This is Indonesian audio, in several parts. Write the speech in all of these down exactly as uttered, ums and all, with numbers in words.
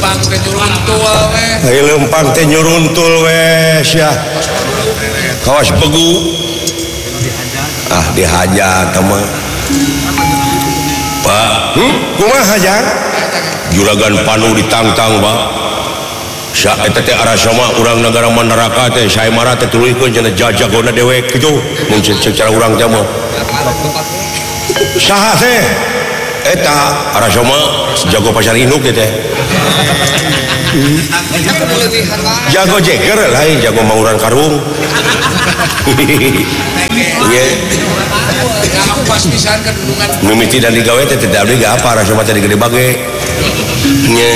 Ayo lempang teh nyuruntul wes ya. Kawas begu. Ah dihajar teman. Pak, hmm? Kumaha hajar? Juragan Panu ditangtang, Pak. Sa eta teh arasama urang negara Mandaraka teh sae mara teh tuluykeun cenah jajagona dewek kitu mun secara urang teh mah. Saha teh? Eta arasama jago pasar induk teh. Jago jeger lain jago mauran karung. Ieu. Pas pisan kedunungan. Mimiti dan digawe teh teh abdi ge apa arasama teh gede bage. Nya.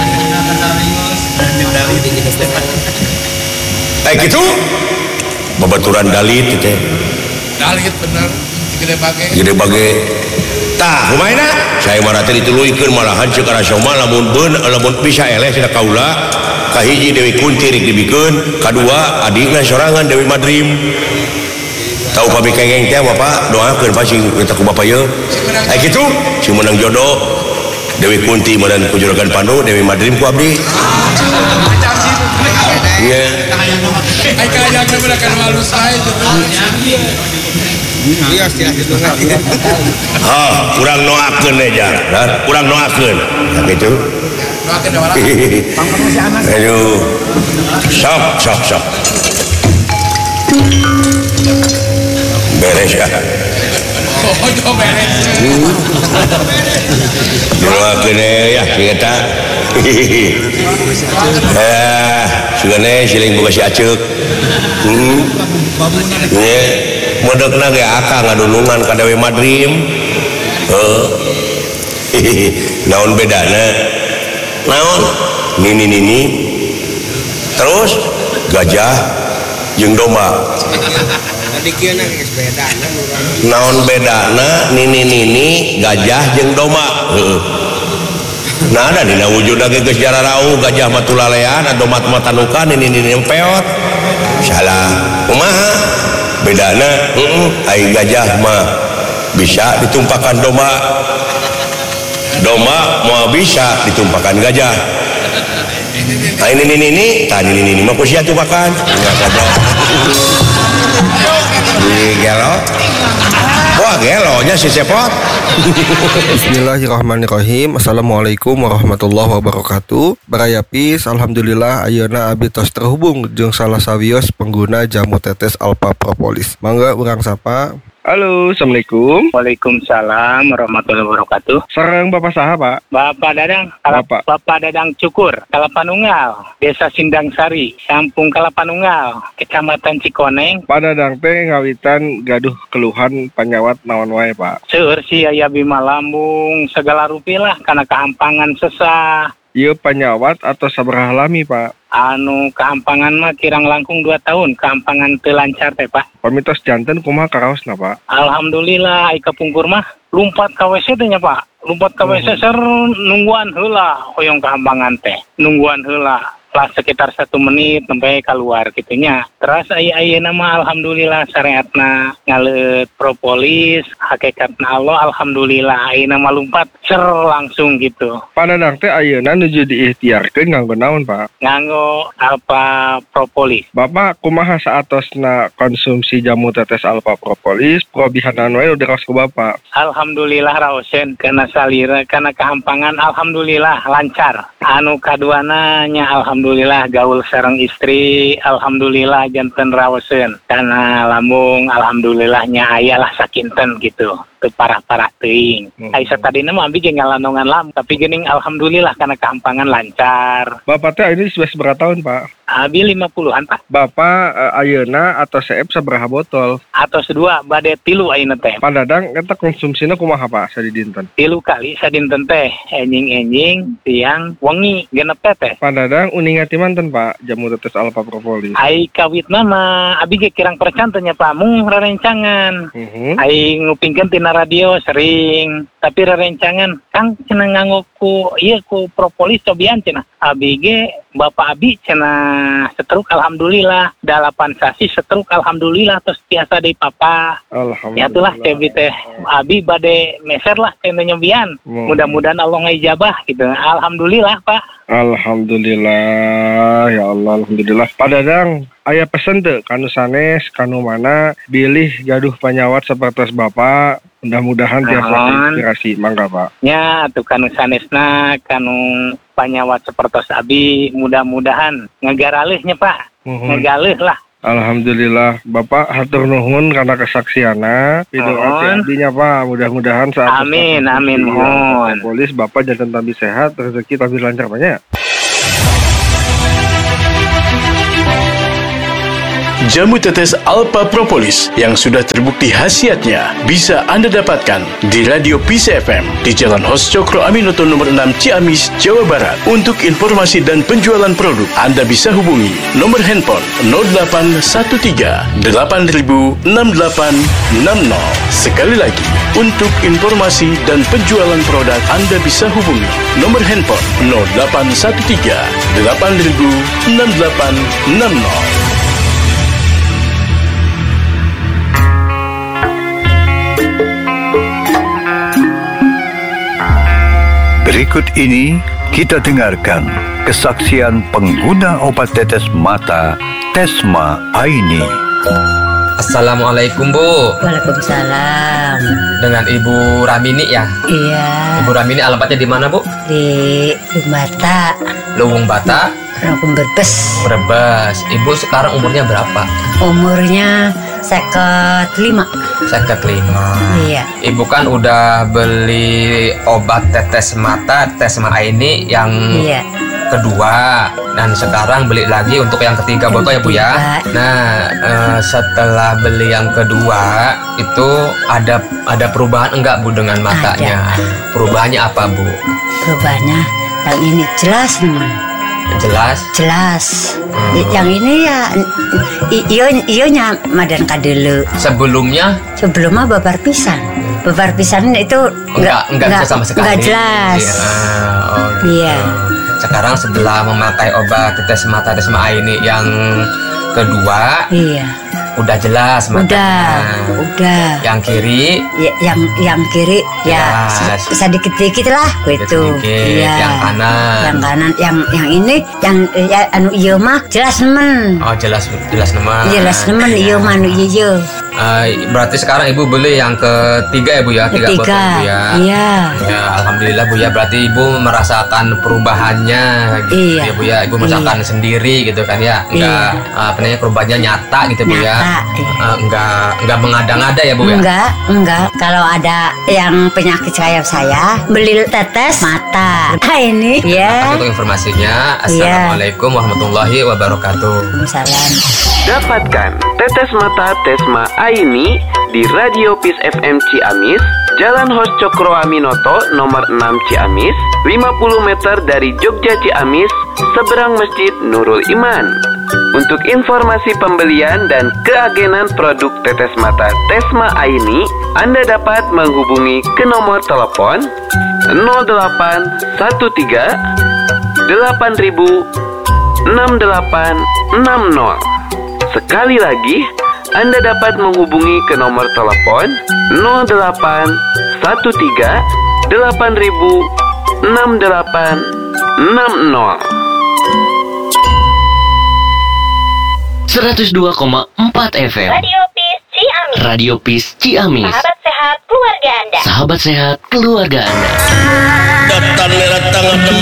Eh gitu babaturan dalit teh dalit bener gede bage gede bage tah kumaha saya mah teh dituluykeun malahan ceuk arasoma lamun beun lamun bisa eleh cenah kaula kahiji Dewi Kunti rek dibikeun kadua adina sorangan Dewi Madrim tahu pami kengeng teh Bapak doakeun pasti minta ku Bapak ye eh gitu si menang jodoh Dewi Kunti meunang ku Juragan Pandu Dewi Madrim ku abdi iya. Ai kaya bener kan malu saya tuh. Iya sih itu. Ah, kurang noakeun we jar. Kurang noakeun. Ya gitu. Noakeun wae. Aduh. Sok, sok, sok. Beres ya. Oh, itu beres. Noakeun ya kita. Eh, sugane siling boga si aceuk. Heeh. Nya, modokna ge akang ngadulungan ka Dewi Madrim. Heuh. Naon bedana? Naon? Nini-nini. Terus gajah jeung domba. Tadi kieu na geus bedana urang. Naon bedana nini-nini gajah jeung domba? Heeh. Nah ada dina wujudna ge geus jararau gajah mah tulalean domba mah tanukan ini ini empeot salah kumaha bedana heeh ai gajah mah bisa ditumpakan domba domba mau bisa ditumpakan gajah nah ini ini ini tadi ini ini mah kusia tumpakan enggak ada di gelo wah gelonya si cepot. Bismillahirrahmanirrahim. Assalamualaikum warahmatullahi wabarakatuh. Barayapis, alhamdulillah ayeuna abdi tos terhubung jeung salah sawios pengguna jamu tetes Alpha Propolis. Mangga urang sapa. Halo, assalamualaikum. Waalaikumsalam warahmatullahi wabarakatuh. Sareng Bapak saha Pak? Bapak Dadang, Bapak. Bapak Dadang Cukur, Kalapanunggal, Desa Sindang Sari, Sampung Kalapanunggal, Kecamatan Cikoneng. Pak Dadang teh ngawitan gaduh keluhan panyawat naon wae Pak? Seueur si aya bima lambung segala rupilah karena kehampangan sesah. Ieu panyawat atau sabaraha lami Pak? Anu kehampangan mah kirang langkung dua tahun, kehampangan teu lancar teh Pak. Pamitos janten kumaha karaosna Pak? Alhamdulillah ai kapungkur mah lumpat ka W C teh nya Pak. Lumpat ka W C ser nungguan heula hoyong kehampangan teh. Nungguan heula. Lah sekitar satu menit sampai keluar gitunya. Terus ayeuna mah alhamdulillah syariatna ngaleut propolis, hakikatna Allah alhamdulillah ayeuna mah lumpat ser langsung gitu. Pak Dadang teh ayeuna nuju diikhtiarkeun nganggo naon Pak? Nganggo Alpha Propolis. Bapak kumaha saatosna konsumsi jamu tetes Alpha Propolis, probihanan wae udah raos ku Bapak? Alhamdulillah raoseun kana salira kana kehampangan alhamdulillah lancar. Anu kaduana nya alhamdulillah Alhamdulillah gaul sareng istri, alhamdulillah janten raoseun. Karena lambung alhamdulillahnya aya lah sakinten gitu. Teu parah-parah teuing. Hmm. Ai satadina mah abi ge ngalanongan lam, tapi geuning alhamdulillah karena kehampangan lancar. Bapak teh ini sudah seberapa tahun, Pak? Abi lima puluhan, Pak. Bapak uh, ayeuna atau seep sabaraha botol? Atau sedua, bade tilu ayeuna teh. Pak Dadang eta konsumsina kumaha, Pak, sadinten? Tilu kali sadinten teh, enjing-enjing, tiang, wengi, genep teh. Pak Dadang uningan ti manten, Pak, jamu tetes Alpha Propolis? Ai kawitna mah abi ge kirang percan teh nya, Pak, mung rarencangan. Uh-huh. Ai ngupingkeun tina radio sering, tapi rerencangan Kang cenah nganggo ku ieu ku propolis cobian cenah. Abi ge Bapak Abi cenah setruk alhamdulillah, dalapan sasi setruk alhamdulillah terus biasa deui papa. Alhamdulillah. Ya itulah cebi teh Abi bade meser lah cenah nyobian. Hmm. Mudah-mudahan Allah ngijabah gitu. Alhamdulillah Pak. Alhamdulillah, ya Allah, alhamdulillah. Pak Dadang, aya pesen teu kanu sanes, kanu mana bilih gaduh panyawat sapertos Bapak. Mudah-mudahan tiasa inspirasi. Mangga Pak. Ya, atuh kanu sanesna, kanu panyawat sapertos Abi, mudah-mudahan ngegaralihnya Pak. Muhun. Ngegalih lah. Alhamdulillah, Bapak hatur nuhun karena kesaksianna. Pidoa abdinya Pak, mudah-mudahan saat amin, amin, mohon. Polis Bapak jantan tabi sehat, rezeki tabi lancar banyak. Jamu tetes Alpha Propolis yang sudah terbukti khasiatnya bisa Anda dapatkan di Radio Peace F M di Jalan Hos Cokro Aminoto nomor enam Ciamis, Jawa Barat. Untuk informasi dan penjualan produk, Anda bisa hubungi nomor handphone nol delapan satu tiga delapan nol enam delapan enam nol. Sekali lagi, untuk informasi dan penjualan produk, Anda bisa hubungi nomor handphone nol delapan satu tiga delapan nol enam delapan enam nol. Berikut ini kita dengarkan kesaksian pengguna obat tetes mata Tesma Aini. Assalamualaikum Bu. Waalaikumsalam. Dengan Ibu Ramini ya? Iya. Ibu Ramini alamatnya di mana Bu? Di Lumbata. Luwung Bata. Luwung Brebes. Brebes. Ibu sekarang umurnya berapa? Umurnya seket lima. Seket lima. Iya. Ibu kan udah beli obat tetes mata Tesma Aini yang iya. kedua, dan sekarang beli lagi untuk yang ketiga botol ya Bu ya. Nah, eh, setelah beli yang kedua itu ada ada perubahan enggak Bu dengan matanya? Ada. Perubahannya apa Bu? Perubahannya yang ini jelas teman. Jelas. Jelas. Hmm. Yang ini ya iyo iyonya madan kadelu. Sebelumnya? Sebelumnya babar pisan. Babar pisan itu enggak enggak, enggak bisa sama sekali. Enggak jelas. Ya, oh gitu. Iya. Sekarang setelah memakai obat tetes mata Tesma Aini yang kedua, iya. Udah jelas matanya. Udah, udah. Yang kiri? Ya, yang yang kiri ya sedikit-sedikit lah gitu. Iya. Yang kanan. Yang kanan, yang yang ini yang ya, anu iya mah jelas nemen. Oh, jelas jelas nemen. Jelas nemen iya mah anu iya. Uh, berarti sekarang Ibu beli yang ketiga ya Bu ya? Tiga ketiga. botol Bu ya? Iya. Ya, alhamdulillah Bu ya. Berarti Ibu merasakan perubahannya gitu iya. ya Bu ya. Ibu merasakan iya. sendiri gitu kan ya. Enggak iya. uh, apa namanya perubahannya nyata gitu Bu nyata, ya. Iya. Uh, enggak enggak mengada-ngada ya Bu ya? Enggak, enggak. Kalau ada yang penyakit kayak saya, beli tetes mata. Nah, ini ya. Untuk informasinya. Assalamualaikum iya. warahmatullahi wabarakatuh. Waalaikumsalam. Dapatkan tetes mata Tesma Aini di Radio Peace F M Ciamis, Jalan Hos Cokro Aminoto nomor enam Ciamis, lima puluh meter dari Jogja Ciamis, seberang Masjid Nurul Iman. Untuk informasi pembelian dan keagenan produk tetes mata Tesma Aini, Anda dapat menghubungi ke nomor telepon nol delapan satu tiga delapan nol enam delapan enam nol. Sekali lagi, Anda dapat menghubungi ke nomor telepon nol delapan satu tiga delapan nol enam delapan enam nol. seratus dua koma empat F M Radio Peace Ciamis. Radio Peace Ciamis. Sahabat sehat keluarga Anda. Sahabat sehat keluarga Anda.